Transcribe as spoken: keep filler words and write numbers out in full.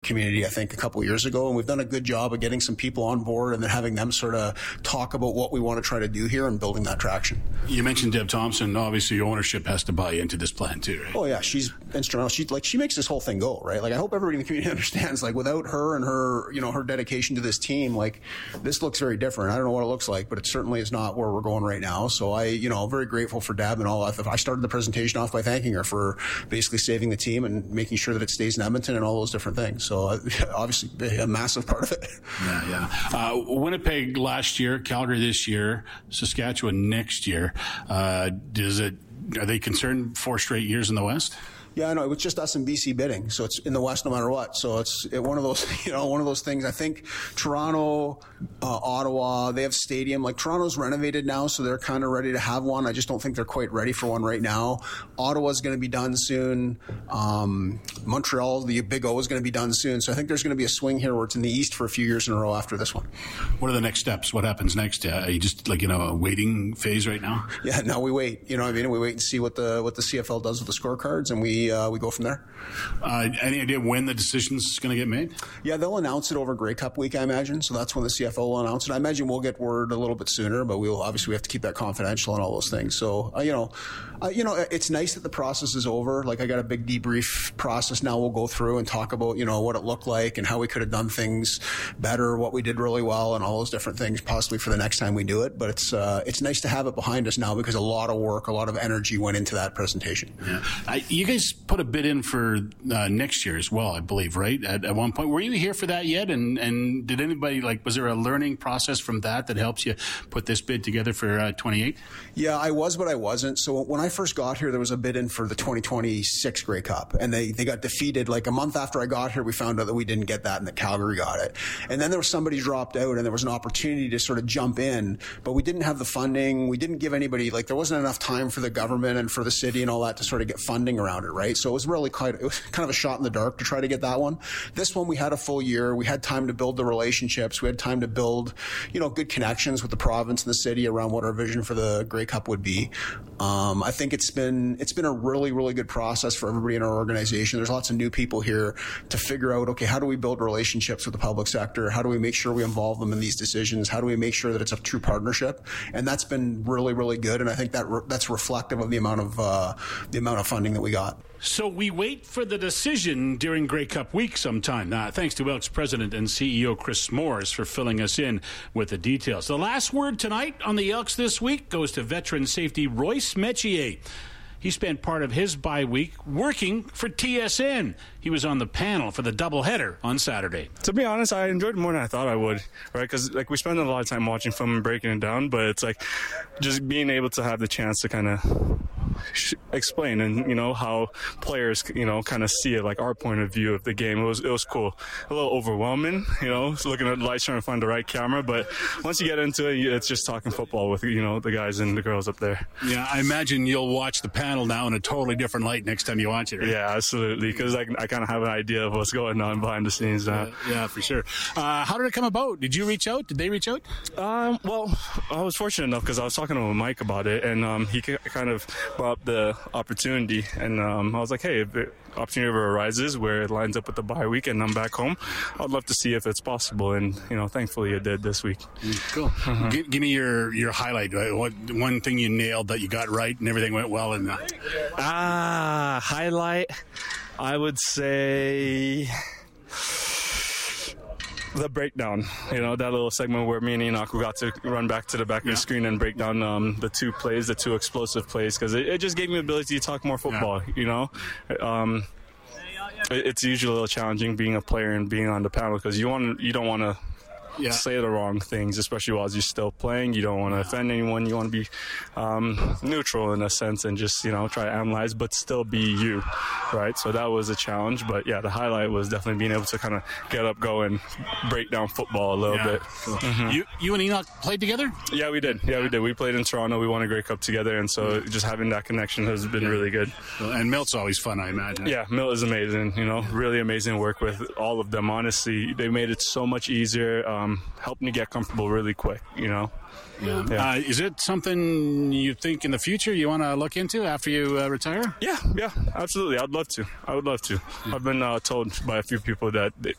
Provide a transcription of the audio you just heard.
community, I think, a couple of years ago, and we've done a good job of getting some people on board and then having them sort of talk about what we want to try to do here and building that traction. You mentioned Deb Thompson. Obviously, ownership has to buy into this plan too, right? Oh yeah, she's instrumental. She like she makes this whole thing go, right? Like I hope everybody in the community understands. Like without her and her, you know, her dedication to this team, like this looks very different. I don't know what it looks like, but it certainly is not where we're going right now. So I, you know, very grateful for Deb and all that. I started the presentation off by thanking her for basically saving the team and making sure that it stays in Edmonton and all those different things. So uh, obviously a massive part of it. Yeah, yeah. Uh, Winnipeg last year, Calgary this year, Saskatchewan next year. Uh, does it? Are they concerned four straight years in the West? Yeah, I know. It was just us and B C bidding, so it's in the West no matter what. So it's it, one of those, you know, one of those things. I think Toronto, uh, Ottawa, they have stadium. Like Toronto's renovated now, so they're kind of ready to have one. I just don't think they're quite ready for one right now. Ottawa's going to be done soon. Um, Montreal, the Big O, is going to be done soon. So I think there's going to be a swing here where it's in the East for a few years in a row after this one. What are the next steps? What happens next? Uh, are you just like, you know, a waiting phase right now? Yeah, now we wait. You know what I mean? We wait and see what the what the C F L does with the scorecards, and we uh, we go from there. Uh, any idea when the decision's going to get made? Yeah, they'll announce it over Grey Cup week, I imagine. So that's when the C F L will announce it. I imagine we'll get word a little bit sooner, but we'll obviously we have to keep that confidential and all those things. So uh, you know, uh, you know, it's nice that the process is over. Like I got a big debrief process now. We'll go through and talk about you know what it looked like and how we could have done things better, what we did really well, and all those different things, possibly for the next time we do it. But it's uh, it's nice to have it behind us now because a lot of work, a lot of energy went into that presentation. Yeah, I, you guys put a bid in for uh, next year as well, I believe, right? At, at one point, were you here for that yet? And and did anybody like? Was there a learning process from that that helps you put this bid together for uh, twenty-eight? Yeah, I was, but I wasn't. So when I first got here, there was a bid in for the twenty twenty-six Grey Cup, and they they got defeated. Like a month after I got here, we found out that we didn't get that, and that Calgary got it. And then there was somebody dropped out, and there was an opportunity to sort of jump in, but we didn't have the funding. We didn't give anybody like there wasn't enough time for the government and for the city and all that to sort of get funding around it, right? So it was really quite it was kind of a shot in the dark to try to get that one. This one we had a full year. We had time to build the relationships. We had time to build, you know, good connections with the province and the city around what our vision for the Grey Cup would be. Um, I think it's been it's been a really really good process for everybody in our organization. There's lots of new people here to figure out, okay, how do we build relationships with the public sector? How do we make sure we involve them in these decisions? How do we make sure that it's a true partnership? And that's been really really good. And I think that re- that's reflective of the amount of uh, the amount of funding that we got. So we wait for the decision during Grey Cup week sometime. Uh, thanks to Elks President and C E O Chris S'mores for filling us in with the details. The last word tonight on the Elks this week goes to veteran safety Royce Metier. He spent part of his bye week working for T S N. He was on the panel for the doubleheader on Saturday. To be honest, I enjoyed it more than I thought I would, right? Because like we spend a lot of time watching film and breaking it down, but it's like just being able to have the chance to kind of explain and you know how players you know kind of see it, like our point of view of the game. It was it was cool. A little overwhelming, you know, looking at the lights trying to find the right camera, but once you get into it, it's just talking football with you know the guys and the girls up there. Yeah, I imagine you'll watch the panel now in a totally different light next time you watch it. Right? Yeah, absolutely, because I, I kind of have an idea of what's going on behind the scenes now. Yeah, yeah for sure. Uh, how did it come about? Did you reach out? Did they reach out? Um, well, I was fortunate enough because I was talking to Mike about it, and um, he kind of brought up the opportunity, and um, I was like, hey, if the opportunity ever arises where it lines up with the bye week and I'm back home, I'd love to see if it's possible, and you know, thankfully it did this week. Cool. Uh-huh. Give, give me your, your highlight. What one thing you nailed that you got right and everything went well in that? Ah, highlight, I would say the breakdown, you know, that little segment where me and Enoch we got to run back to the back yeah. of the screen and break down um, the two plays, the two explosive plays, because it, it just gave me the ability to talk more football, yeah. you know. Um, it, it's usually a little challenging being a player and being on the panel because you want you don't want to Yeah. say the wrong things, especially while you're still playing. You don't want to offend anyone. You want to be um, neutral in a sense and just, you know, try to analyze, but still be you, right? So that was a challenge. But, yeah, the highlight was definitely being able to kind of get up, go, and break down football a little yeah. bit. Cool. Mm-hmm. You you and Enoch played together? Yeah, we did. Yeah, we did. We played in Toronto. We won a Grey Cup together, and so just having that connection has been yeah. really good. And Milt's always fun, I imagine. Yeah, Milt is amazing, you know, really amazing to work with all of them. Honestly, they made it so much easier, um, helped me get comfortable really quick, you know. Yeah. Yeah. Uh, is it something you think in the future you want to look into after you uh, retire? Yeah, yeah, absolutely. I'd love to. I would love to. Yeah. I've been uh, told by a few people that they,